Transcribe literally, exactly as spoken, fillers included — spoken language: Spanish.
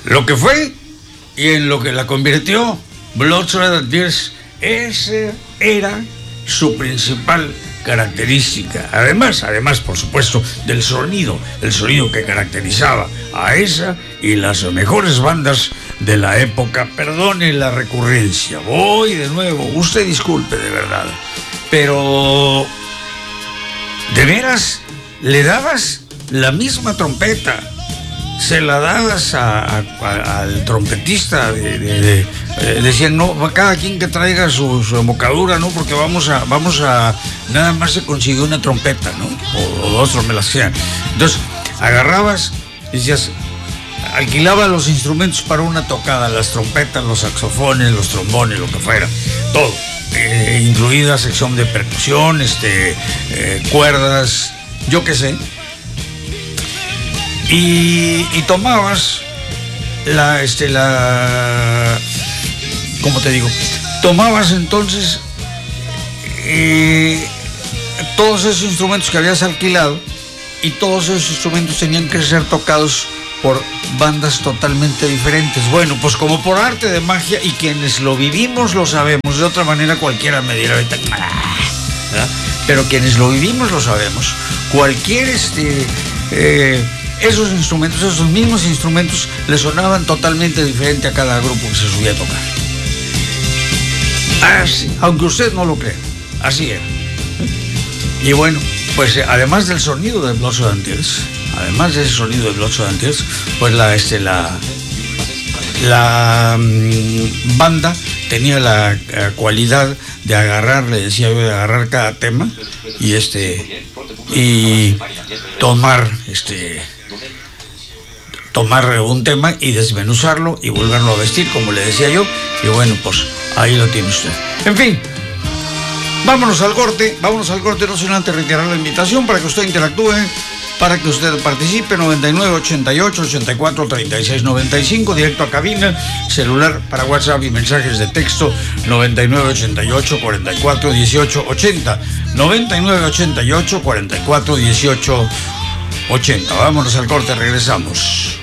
lo que fue y en lo que la convirtió. Blood, Sweat and Tears, esa era su principal característica. Además, además, por supuesto, del sonido, el sonido que caracterizaba a esa y las mejores bandas de la época. Perdone la recurrencia, voy de nuevo, usted disculpe de verdad, pero ¿de veras le dabas la misma trompeta? Se la dabas a, a, a, al trompetista, de, de, de, eh, decían, no, cada quien que traiga su, su embocadura, ¿no? Porque vamos a, vamos a, nada más se consiguió una trompeta, ¿no? O, o dos trompetas. Entonces, agarrabas, decías, alquilaba los instrumentos para una tocada, las trompetas, los saxofones, los trombones, lo que fuera, todo, eh, incluida sección de percusión, este, eh, cuerdas, yo qué sé. Y, y tomabas la, este, la, ¿cómo te digo? Tomabas entonces eh, todos esos instrumentos que habías alquilado y todos esos instrumentos tenían que ser tocados por bandas totalmente diferentes. Bueno, pues como por arte de magia, y quienes lo vivimos lo sabemos, de otra manera cualquiera me dirá ahorita, ¿verdad? Pero quienes lo vivimos lo sabemos. Cualquier este... Eh, esos instrumentos, esos mismos instrumentos le sonaban totalmente diferente a cada grupo que se subía a tocar. Así, aunque usted no lo crea, así era. Y bueno, pues además del sonido de Blood, Sweat and Tears, además de ese sonido de Blood, Sweat and Tears, pues la, este, la, la mmm, banda tenía la uh, cualidad de agarrar, le decía yo, de agarrar cada tema y este y tomar este tomar un tema y desmenuzarlo y volverlo a vestir, como le decía yo, y bueno, pues ahí lo tiene usted. En fin, vámonos al corte, vámonos al corte, no sin antes retirar la invitación para que usted interactúe, para que usted participe. Noventa y nueve, ochenta y ocho, ochenta y cuatro, treinta y seis, noventa y cinco, directo a cabina, celular para WhatsApp y mensajes de texto noventa y nueve, ochenta y ocho, cuarenta y cuatro, dieciocho, ochenta, noventa y nueve, ochenta y ocho, cuarenta y cuatro, dieciocho, ochenta. Vámonos al corte, regresamos.